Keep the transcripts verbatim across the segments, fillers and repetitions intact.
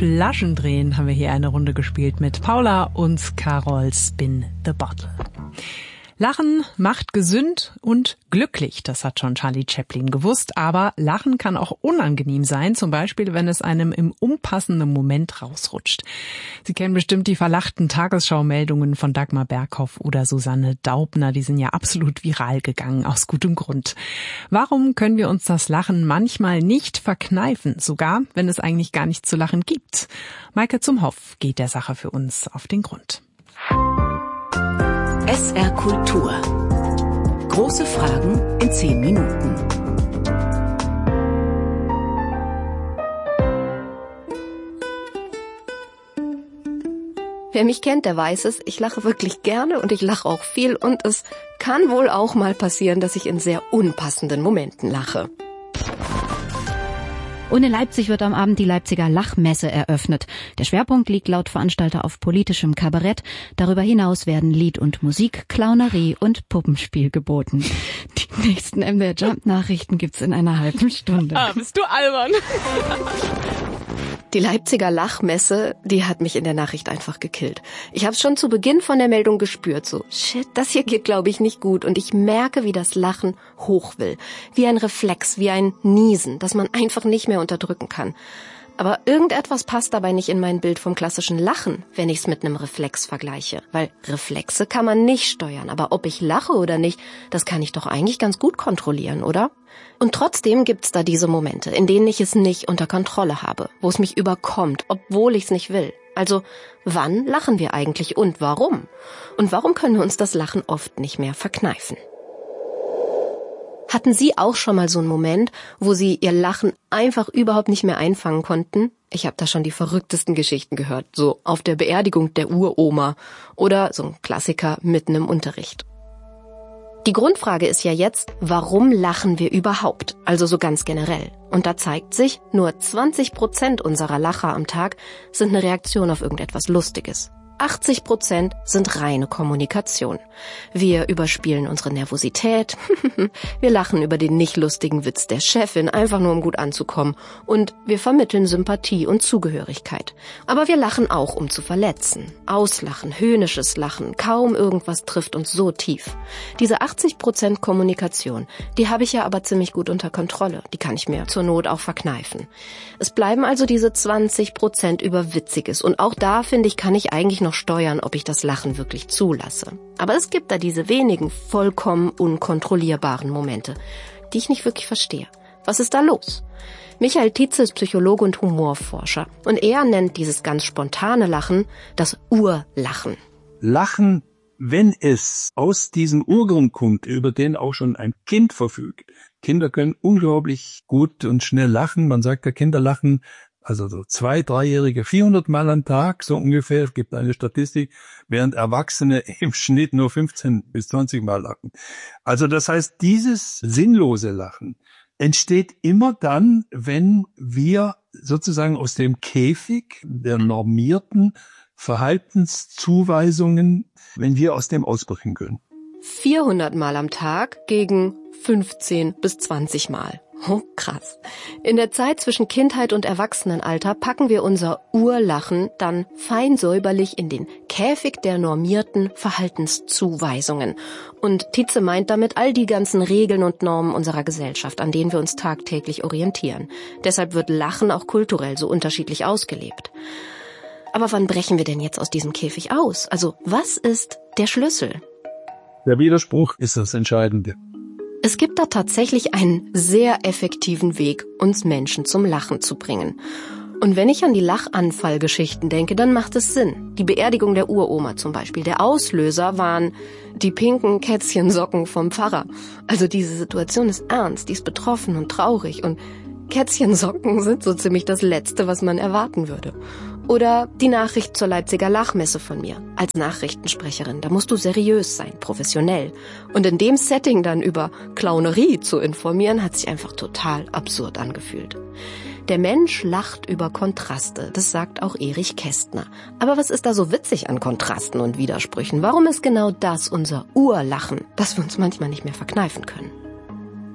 Flaschendrehen haben wir hier eine Runde gespielt mit Paula und Carol Spin the Bottle. Lachen macht gesund und glücklich, das hat schon Charlie Chaplin gewusst, aber Lachen kann auch unangenehm sein, zum Beispiel, wenn es einem im unpassenden Moment rausrutscht. Sie kennen bestimmt die verlachten Tagesschau-Meldungen von Dagmar Berghoff oder Susanne Daubner, die sind ja absolut viral gegangen, aus gutem Grund. Warum können wir uns das Lachen manchmal nicht verkneifen, sogar wenn es eigentlich gar nichts zu lachen gibt? Maike Zumhoff geht der Sache für uns auf den Grund. S R Kultur. Große Fragen in zehn Minuten. Wer mich kennt, der weiß es. Ich lache wirklich gerne und ich lache auch viel. Und es kann wohl auch mal passieren, dass ich in sehr unpassenden Momenten lache. Und in Leipzig wird am Abend die Leipziger Lachmesse eröffnet. Der Schwerpunkt liegt laut Veranstalter auf politischem Kabarett. Darüber hinaus werden Lied und Musik, Clownerie und Puppenspiel geboten. Die nächsten M D R Jump-Nachrichten gibt's in einer halben Stunde. Ah, bist du albern? Die Leipziger Lachmesse, die hat mich in der Nachricht einfach gekillt. Ich habe es schon zu Beginn von der Meldung gespürt, so, shit, das hier geht, glaube ich, nicht gut. Und ich merke, wie das Lachen hoch will. Wie ein Reflex, wie ein Niesen, das man einfach nicht mehr unterdrücken kann. Aber irgendetwas passt dabei nicht in mein Bild vom klassischen Lachen, wenn ich es mit einem Reflex vergleiche. Weil Reflexe kann man nicht steuern, aber ob ich lache oder nicht, das kann ich doch eigentlich ganz gut kontrollieren, oder? Und trotzdem gibt's da diese Momente, in denen ich es nicht unter Kontrolle habe, wo es mich überkommt, obwohl ich es nicht will. Also, wann lachen wir eigentlich und warum? Und warum können wir uns das Lachen oft nicht mehr verkneifen? Hatten Sie auch schon mal so einen Moment, wo Sie Ihr Lachen einfach überhaupt nicht mehr einfangen konnten? Ich habe da schon die verrücktesten Geschichten gehört, so auf der Beerdigung der Uroma oder so ein Klassiker mitten im Unterricht. Die Grundfrage ist ja jetzt, warum lachen wir überhaupt? Also so ganz generell. Und da zeigt sich, nur zwanzig Prozent unserer Lacher am Tag sind eine Reaktion auf irgendetwas Lustiges. achtzig Prozent sind reine Kommunikation. Wir überspielen unsere Nervosität, wir lachen über den nicht lustigen Witz der Chefin, einfach nur um gut anzukommen, und wir vermitteln Sympathie und Zugehörigkeit. Aber wir lachen auch, um zu verletzen. Auslachen, höhnisches Lachen, kaum irgendwas trifft uns so tief. Diese achtzig Prozent Kommunikation, die habe ich ja aber ziemlich gut unter Kontrolle, die kann ich mir zur Not auch verkneifen. Es bleiben also diese zwanzig Prozent über Witziges, und auch da, finde ich, kann ich eigentlich noch steuern, ob ich das Lachen wirklich zulasse. Aber es gibt da diese wenigen vollkommen unkontrollierbaren Momente, die ich nicht wirklich verstehe. Was ist da los? Michael Tietze ist Psychologe und Humorforscher und er nennt dieses ganz spontane Lachen das Urlachen. Lachen, wenn es aus diesem Urgrund kommt, über den auch schon ein Kind verfügt. Kinder können unglaublich gut und schnell lachen. Man sagt, der Kinder lachen, also so zwei-, dreijährige vierhundert Mal am Tag, so ungefähr, es gibt eine Statistik, während Erwachsene im Schnitt nur fünfzehn bis zwanzig Mal lachen. Also das heißt, dieses sinnlose Lachen entsteht immer dann, wenn wir sozusagen aus dem Käfig der normierten Verhaltenszuweisungen, wenn wir aus dem ausbrechen können. vierhundert Mal am Tag gegen fünfzehn bis zwanzig Mal. Oh, krass. In der Zeit zwischen Kindheit und Erwachsenenalter packen wir unser Urlachen dann fein säuberlich in den Käfig der normierten Verhaltenszuweisungen. Und Tietze meint damit all die ganzen Regeln und Normen unserer Gesellschaft, an denen wir uns tagtäglich orientieren. Deshalb wird Lachen auch kulturell so unterschiedlich ausgelebt. Aber wann brechen wir denn jetzt aus diesem Käfig aus? Also, was ist der Schlüssel? Der Widerspruch ist das Entscheidende. Es gibt da tatsächlich einen sehr effektiven Weg, uns Menschen zum Lachen zu bringen. Und wenn ich an die Lachanfallgeschichten denke, dann macht es Sinn. Die Beerdigung der Uroma zum Beispiel. Der Auslöser waren die pinken Kätzchensocken vom Pfarrer. Also diese Situation ist ernst, die ist betroffen und traurig. Und Kätzchensocken sind so ziemlich das Letzte, was man erwarten würde. Oder die Nachricht zur Leipziger Lachmesse von mir. Als Nachrichtensprecherin, da musst du seriös sein, professionell. Und in dem Setting dann über Clownerie zu informieren, hat sich einfach total absurd angefühlt. Der Mensch lacht über Kontraste, das sagt auch Erich Kästner. Aber was ist da so witzig an Kontrasten und Widersprüchen? Warum ist genau das unser Urlachen, das wir uns manchmal nicht mehr verkneifen können?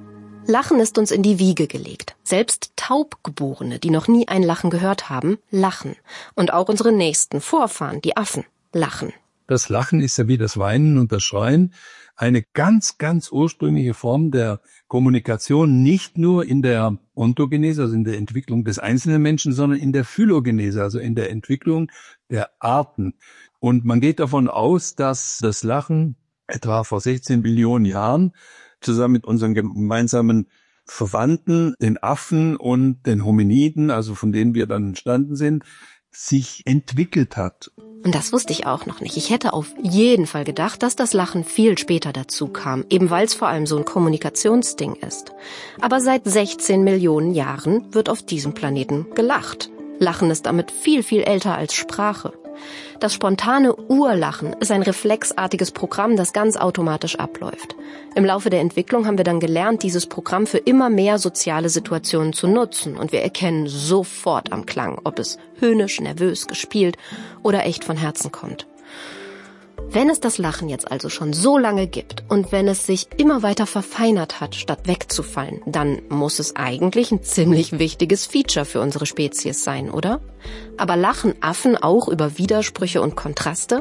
Lachen ist uns in die Wiege gelegt. Selbst Taubgeborene, die noch nie ein Lachen gehört haben, lachen. Und auch unsere nächsten Vorfahren, die Affen, lachen. Das Lachen ist ja wie das Weinen und das Schreien eine ganz, ganz ursprüngliche Form der Kommunikation, nicht nur in der Ontogenese, also in der Entwicklung des einzelnen Menschen, sondern in der Phylogenese, also in der Entwicklung der Arten. Und man geht davon aus, dass das Lachen etwa vor sechzehn Billionen Jahren zusammen mit unseren gemeinsamen Verwandten, den Affen und den Hominiden, also von denen wir dann entstanden sind, sich entwickelt hat. Und das wusste ich auch noch nicht. Ich hätte auf jeden Fall gedacht, dass das Lachen viel später dazu kam, eben weil es vor allem so ein Kommunikationsding ist. Aber seit sechzehn Millionen Jahren wird auf diesem Planeten gelacht. Lachen ist damit viel, viel älter als Sprache. Das spontane Urlachen ist ein reflexartiges Programm, das ganz automatisch abläuft. Im Laufe der Entwicklung haben wir dann gelernt, dieses Programm für immer mehr soziale Situationen zu nutzen. Und wir erkennen sofort am Klang, ob es höhnisch, nervös, gespielt oder echt von Herzen kommt. Wenn es das Lachen jetzt also schon so lange gibt und wenn es sich immer weiter verfeinert hat, statt wegzufallen, dann muss es eigentlich ein ziemlich wichtiges Feature für unsere Spezies sein, oder? Aber lachen Affen auch über Widersprüche und Kontraste?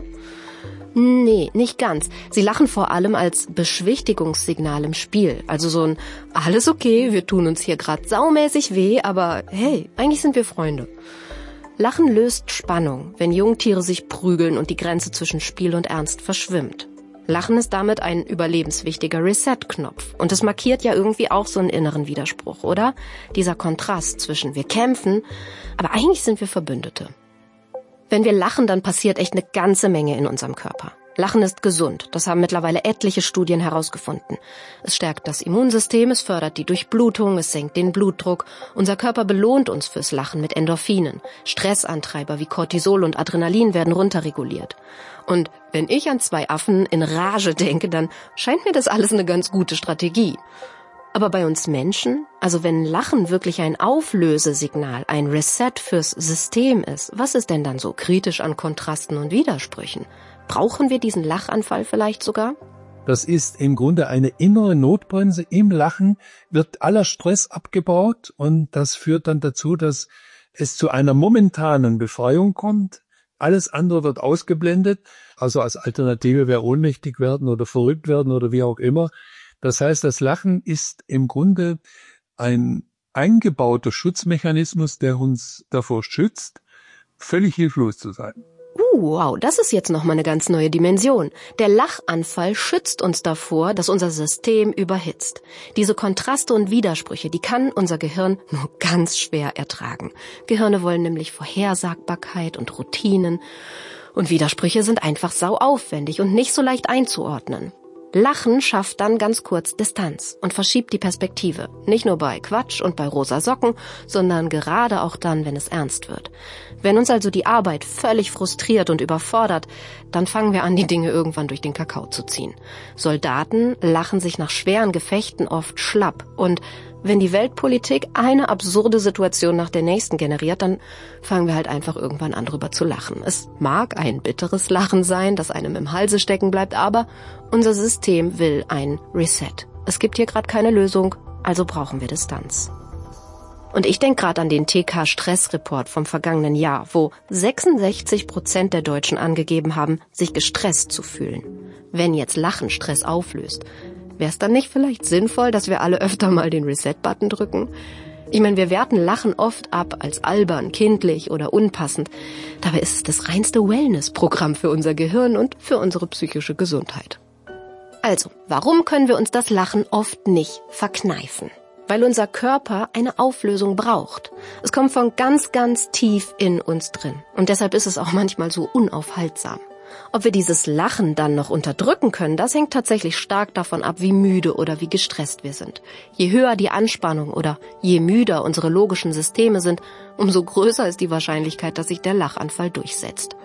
Nee, nicht ganz. Sie lachen vor allem als Beschwichtigungssignal im Spiel. Also so ein alles okay, wir tun uns hier gerade saumäßig weh, aber hey, eigentlich sind wir Freunde. Lachen löst Spannung, wenn Jungtiere sich prügeln und die Grenze zwischen Spiel und Ernst verschwimmt. Lachen ist damit ein überlebenswichtiger Reset-Knopf. Und es markiert ja irgendwie auch so einen inneren Widerspruch, oder? Dieser Kontrast zwischen wir kämpfen, aber eigentlich sind wir Verbündete. Wenn wir lachen, dann passiert echt eine ganze Menge in unserem Körper. Lachen ist gesund, das haben mittlerweile etliche Studien herausgefunden. Es stärkt das Immunsystem, es fördert die Durchblutung, es senkt den Blutdruck. Unser Körper belohnt uns fürs Lachen mit Endorphinen. Stressantreiber wie Cortisol und Adrenalin werden runterreguliert. Und wenn ich an zwei Affen in Rage denke, dann scheint mir das alles eine ganz gute Strategie. Aber bei uns Menschen, also wenn Lachen wirklich ein Auflösesignal, ein Reset fürs System ist, was ist denn dann so kritisch an Kontrasten und Widersprüchen? Brauchen wir diesen Lachanfall vielleicht sogar? Das ist im Grunde eine innere Notbremse. Im Lachen wird aller Stress abgebaut und das führt dann dazu, dass es zu einer momentanen Befreiung kommt. Alles andere wird ausgeblendet. Also als Alternative wäre ohnmächtig werden oder verrückt werden oder wie auch immer. Das heißt, das Lachen ist im Grunde ein eingebauter Schutzmechanismus, der uns davor schützt, völlig hilflos zu sein. Uh, wow, das ist jetzt nochmal eine ganz neue Dimension. Der Lachanfall schützt uns davor, dass unser System überhitzt. Diese Kontraste und Widersprüche, die kann unser Gehirn nur ganz schwer ertragen. Gehirne wollen nämlich Vorhersagbarkeit und Routinen. Und Widersprüche sind einfach sau aufwendig und nicht so leicht einzuordnen. Lachen schafft dann ganz kurz Distanz und verschiebt die Perspektive. Nicht nur bei Quatsch und bei rosa Socken, sondern gerade auch dann, wenn es ernst wird. Wenn uns also die Arbeit völlig frustriert und überfordert, dann fangen wir an, die Dinge irgendwann durch den Kakao zu ziehen. Soldaten lachen sich nach schweren Gefechten oft schlapp. Und wenn die Weltpolitik eine absurde Situation nach der nächsten generiert, dann fangen wir halt einfach irgendwann an, drüber zu lachen. Es mag ein bitteres Lachen sein, das einem im Halse stecken bleibt, aber unser System will ein Reset. Es gibt hier gerade keine Lösung, also brauchen wir Distanz. Und ich denke gerade an den T K-Stressreport vom vergangenen Jahr, wo sechsundsechzig Prozent der Deutschen angegeben haben, sich gestresst zu fühlen. Wenn jetzt Lachen Stress auflöst, wäre es dann nicht vielleicht sinnvoll, dass wir alle öfter mal den Reset-Button drücken? Ich meine, wir werten Lachen oft ab als albern, kindlich oder unpassend. Dabei ist es das reinste Wellness-Programm für unser Gehirn und für unsere psychische Gesundheit. Also, warum können wir uns das Lachen oft nicht verkneifen? Weil unser Körper eine Auflösung braucht. Es kommt von ganz, ganz tief in uns drin. Und deshalb ist es auch manchmal so unaufhaltsam. Ob wir dieses Lachen dann noch unterdrücken können, das hängt tatsächlich stark davon ab, wie müde oder wie gestresst wir sind. Je höher die Anspannung oder je müder unsere logischen Systeme sind, umso größer ist die Wahrscheinlichkeit, dass sich der Lachanfall durchsetzt.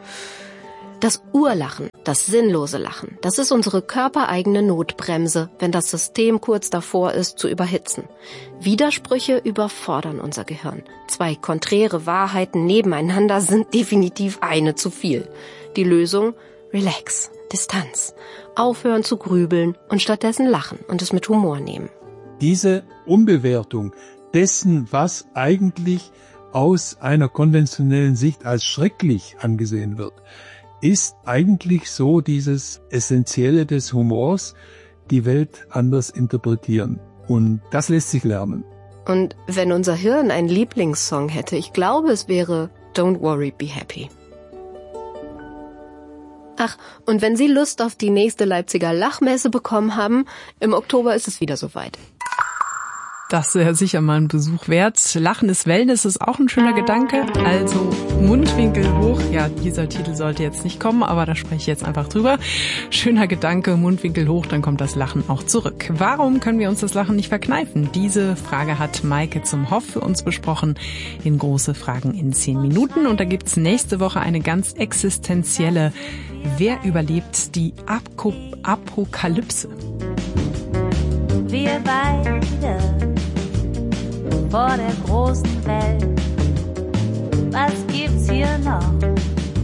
Das Urlachen, das sinnlose Lachen, das ist unsere körpereigene Notbremse, wenn das System kurz davor ist, zu überhitzen. Widersprüche überfordern unser Gehirn. Zwei konträre Wahrheiten nebeneinander sind definitiv eine zu viel. Die Lösung? Relax, Distanz. Aufhören zu grübeln und stattdessen lachen und es mit Humor nehmen. diese Umbewertung dessen, was eigentlich aus einer konventionellen Sicht als schrecklich angesehen wird, ist eigentlich so dieses Essentielle des Humors, die Welt anders interpretieren. Und das lässt sich lernen. Und wenn unser Hirn einen Lieblingssong hätte, ich glaube, es wäre Don't Worry, Be Happy. Ach, und wenn Sie Lust auf die nächste Leipziger Lachmesse bekommen haben, im Oktober ist es wieder soweit. Das wäre sicher mal ein Besuch wert. Lachen ist Wellness ist auch ein schöner Gedanke. Also Mundwinkel hoch. Ja, dieser Titel sollte jetzt nicht kommen, aber da spreche ich jetzt einfach drüber. Schöner Gedanke, Mundwinkel hoch, dann kommt das Lachen auch zurück. Warum können wir uns das Lachen nicht verkneifen? Diese Frage hat Maike zum Hoff für uns besprochen in Große Fragen in zehn Minuten. Und da gibt's nächste Woche eine ganz existenzielle: Wer überlebt die Ap- Apokalypse? Wir beide vor der großen Welt. Was gibt's hier noch